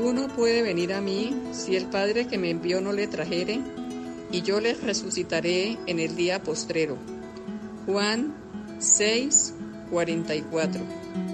Uno puede venir a mí si el Padre que me envió no le trajere, y yo le resucitaré en el día postrero. Juan 6:44.